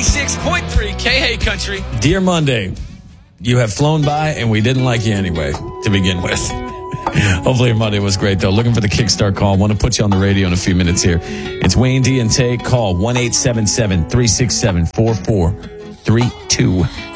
96.3 K-Hey Country. Dear Monday, you have flown by and we didn't like you anyway to begin with. Hopefully your Monday was great, though. Looking for the Kickstart call. Want to put you on the radio in a few minutes here. It's Wayne D and Tay. Call 1-877-367-4432.